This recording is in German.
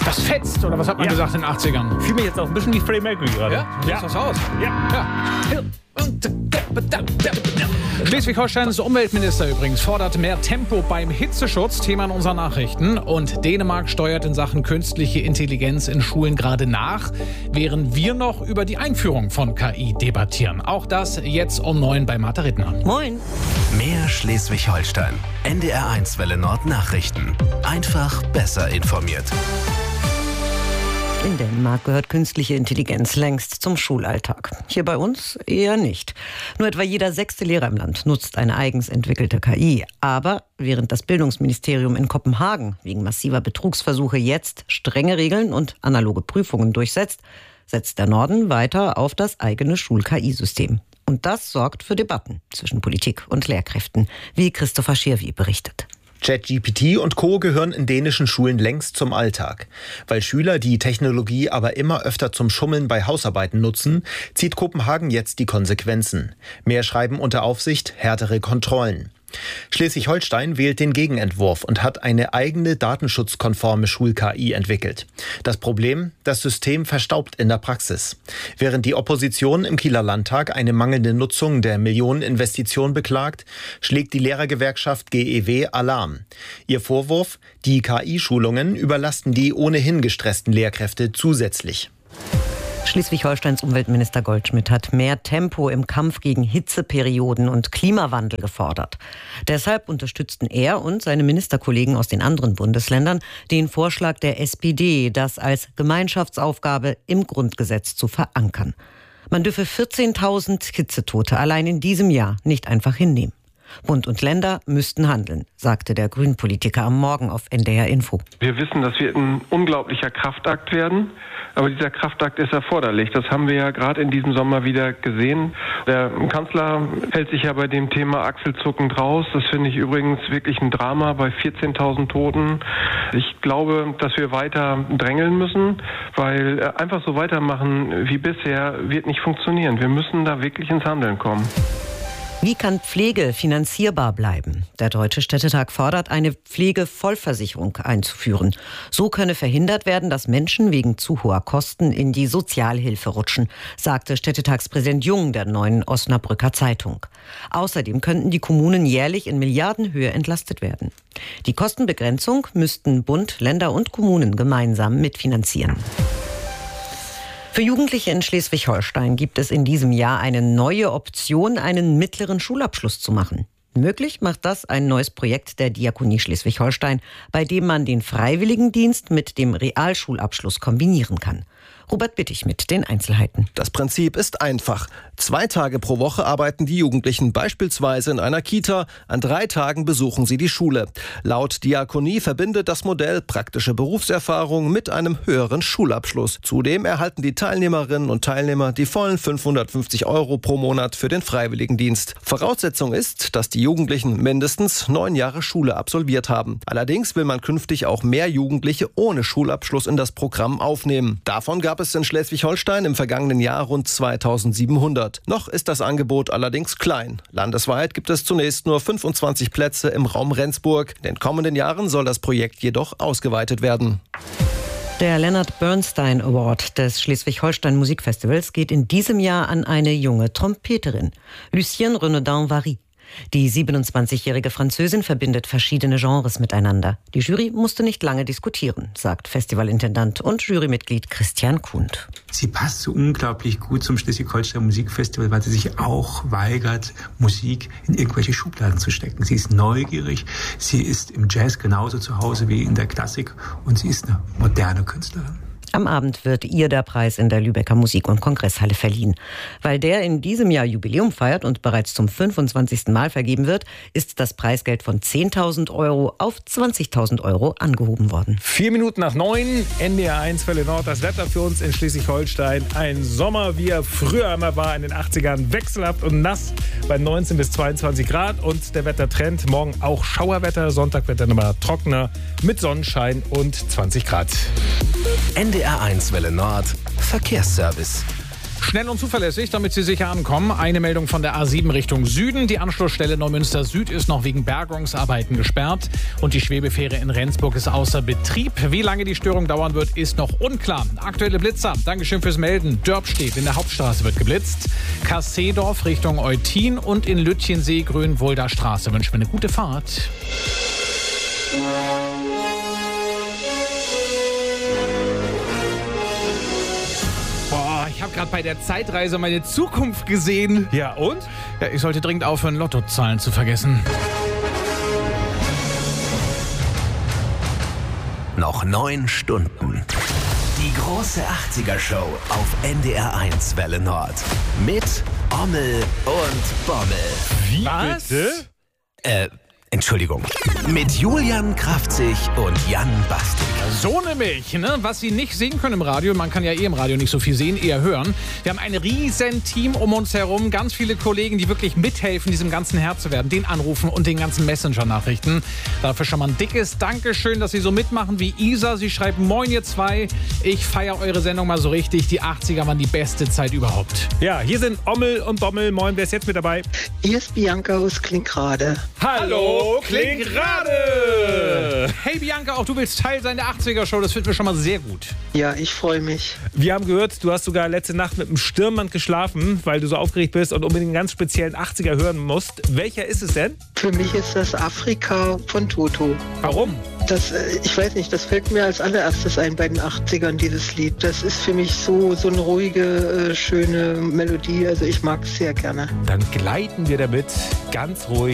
Das fetzt, oder was hat man gesagt in den 80ern? Ich fühle mich jetzt auch ein bisschen wie Freddie Mercury gerade. Ja? So sieht das aus. Ja. Schleswig-Holsteins Umweltminister übrigens fordert mehr Tempo beim Hitzeschutz, Thema in unseren Nachrichten. Und Dänemark steuert in Sachen künstliche Intelligenz in Schulen gerade nach, während wir noch über die Einführung von KI debattieren. Auch das jetzt um 9 bei Martha Rittner. Moin. Mehr Schleswig-Holstein. NDR1 Welle Nord Nachrichten. Einfach besser informiert. In Dänemark gehört künstliche Intelligenz längst zum Schulalltag. Hier bei uns eher nicht. Nur etwa jeder 6. Lehrer im Land nutzt eine eigens entwickelte KI. Aber während das Bildungsministerium in Kopenhagen wegen massiver Betrugsversuche jetzt strenge Regeln und analoge Prüfungen durchsetzt, setzt der Norden weiter auf das eigene Schul-KI-System. Und das sorgt für Debatten zwischen Politik und Lehrkräften, wie Christopher Schiervi berichtet. ChatGPT und Co. gehören in dänischen Schulen längst zum Alltag. Weil Schüler die Technologie aber immer öfter zum Schummeln bei Hausarbeiten nutzen, zieht Kopenhagen jetzt die Konsequenzen. Mehr Schreiben unter Aufsicht, härtere Kontrollen. Schleswig-Holstein wählt den Gegenentwurf und hat eine eigene datenschutzkonforme Schul-KI entwickelt. Das Problem? Das System verstaubt in der Praxis. Während die Opposition im Kieler Landtag eine mangelnde Nutzung der Millioneninvestition beklagt, schlägt die Lehrergewerkschaft GEW Alarm. Ihr Vorwurf? Die KI-Schulungen überlasten die ohnehin gestressten Lehrkräfte zusätzlich. Schleswig-Holsteins Umweltminister Goldschmidt hat mehr Tempo im Kampf gegen Hitzeperioden und Klimawandel gefordert. Deshalb unterstützten er und seine Ministerkollegen aus den anderen Bundesländern den Vorschlag der SPD, das als Gemeinschaftsaufgabe im Grundgesetz zu verankern. Man dürfe 14.000 Hitzetote allein in diesem Jahr nicht einfach hinnehmen. Bund und Länder müssten handeln, sagte der Grünpolitiker am Morgen auf NDR Info. Wir wissen, das wird ein unglaublicher Kraftakt werden, aber dieser Kraftakt ist erforderlich. Das haben wir ja gerade in diesem Sommer wieder gesehen. Der Kanzler hält sich ja bei dem Thema achselzuckend raus. Das finde ich übrigens wirklich ein Drama bei 14.000 Toten. Ich glaube, dass wir weiter drängeln müssen, weil einfach so weitermachen wie bisher wird nicht funktionieren. Wir müssen da wirklich ins Handeln kommen. Wie kann Pflege finanzierbar bleiben? Der Deutsche Städtetag fordert, eine Pflegevollversicherung einzuführen. So könne verhindert werden, dass Menschen wegen zu hoher Kosten in die Sozialhilfe rutschen, sagte Städtetagspräsident Jung der Neuen Osnabrücker Zeitung. Außerdem könnten die Kommunen jährlich in Milliardenhöhe entlastet werden. Die Kostenbegrenzung müssten Bund, Länder und Kommunen gemeinsam mitfinanzieren. Für Jugendliche in Schleswig-Holstein gibt es in diesem Jahr eine neue Option, einen mittleren Schulabschluss zu machen. Möglich macht das ein neues Projekt der Diakonie Schleswig-Holstein, bei dem man den Freiwilligendienst mit dem Realschulabschluss kombinieren kann. Robert Bittig mit den Einzelheiten. Das Prinzip ist einfach. 2 Tage pro Woche arbeiten die Jugendlichen beispielsweise in einer Kita. An 3 Tagen besuchen sie die Schule. Laut Diakonie verbindet das Modell praktische Berufserfahrung mit einem höheren Schulabschluss. Zudem erhalten die Teilnehmerinnen und Teilnehmer die vollen 550 € pro Monat für den Freiwilligendienst. Voraussetzung ist, dass die Jugendlichen mindestens 9 Jahre Schule absolviert haben. Allerdings will man künftig auch mehr Jugendliche ohne Schulabschluss in das Programm aufnehmen. Davon gab es in Schleswig-Holstein im vergangenen Jahr rund 2700. Noch ist das Angebot allerdings klein. Landesweit gibt es zunächst nur 25 Plätze im Raum Rendsburg. In den kommenden Jahren soll das Projekt jedoch ausgeweitet werden. Der Leonard Bernstein Award des Schleswig-Holstein Musikfestivals geht in diesem Jahr an eine junge Trompeterin, Lucienne Renaudin-Vary. Die 27-jährige Französin verbindet verschiedene Genres miteinander. Die Jury musste nicht lange diskutieren, sagt Festivalintendant und Jurymitglied Christian Kuhnt. Sie passt so unglaublich gut zum Schleswig-Holstein Musikfestival, weil sie sich auch weigert, Musik in irgendwelche Schubladen zu stecken. Sie ist neugierig, sie ist im Jazz genauso zu Hause wie in der Klassik und sie ist eine moderne Künstlerin. Am Abend wird ihr der Preis in der Lübecker Musik- und Kongresshalle verliehen. Weil der in diesem Jahr Jubiläum feiert und bereits zum 25. Mal vergeben wird, ist das Preisgeld von 10.000 € auf 20.000 € angehoben worden. 4 Minuten nach 9, NDR1 Welle Nord. Das Wetter für uns in Schleswig-Holstein. Ein Sommer, wie er früher immer war, in den 80ern. Wechselhaft und nass bei 19 bis 22 Grad. Und der Wettertrend, morgen auch Schauerwetter. Sonntag wird dann aber trockener mit Sonnenschein und 20 Grad. NDR1 Welle Nord Verkehrsservice. Schnell und zuverlässig, damit Sie sicher ankommen. Eine Meldung von der A7 Richtung Süden. Die Anschlussstelle Neumünster Süd ist noch wegen Bergungsarbeiten gesperrt. Und die Schwebefähre in Rendsburg ist außer Betrieb. Wie lange die Störung dauern wird, ist noch unklar. Aktuelle Blitzer. Dankeschön fürs Melden. Dörpstedt in der Hauptstraße wird geblitzt. Kasseedorf Richtung Eutin und in Lütchensee Grünwolder Straße. Wünschen wir eine gute Fahrt. Ich habe gerade bei der Zeitreise meine Zukunft gesehen. Ja, und? Ja, ich sollte dringend aufhören, Lottozahlen zu vergessen. Noch 9 Stunden. Die große 80er-Show auf NDR 1 Welle Nord. Mit Ommel und Bommel. Wie Was? bitte? Entschuldigung. Mit Julian Kraftzig und Jan Bastik. So nämlich, ne? Was Sie nicht sehen können im Radio, man kann ja im Radio nicht so viel sehen, eher hören. Wir haben ein riesen Team um uns herum, ganz viele Kollegen, die wirklich mithelfen, diesem ganzen Herr zu werden, den Anrufen und den ganzen Messenger-Nachrichten. Dafür schon mal ein dickes Dankeschön, dass Sie so mitmachen wie Isa. Sie schreibt, moin ihr zwei, ich feiere eure Sendung mal so richtig. Die 80er waren die beste Zeit überhaupt. Ja, hier sind Ommel und Bommel. Moin, wer ist jetzt mit dabei? Hier ist Bianca aus Klinkrade. Hallo, Klinkrade! Hey Bianca, auch du willst Teil sein der 80er-Show, das finden wir schon mal sehr gut. Ja, ich freue mich. Wir haben gehört, du hast sogar letzte Nacht mit einem Stirnband geschlafen, weil du so aufgeregt bist und unbedingt einen ganz speziellen 80er hören musst. Welcher ist es denn? Für mich ist das Afrika von Toto. Warum? Das, ich weiß nicht, das fällt mir als allererstes ein bei den 80ern, dieses Lied. Das ist für mich so eine ruhige, schöne Melodie. Also ich mag es sehr gerne. Dann gleiten wir damit ganz ruhig